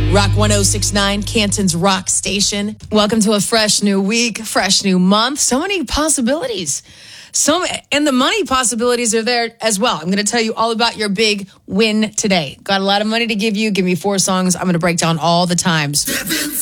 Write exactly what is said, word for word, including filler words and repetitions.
Rock one oh six point nine, Canton's Rock Station. Welcome to a fresh new week, fresh new month. So many possibilities. So, and the money possibilities are there as well. I'm going to tell you all about your big win today. Got a lot of money to give you. Give me four songs. I'm going to break down all the times.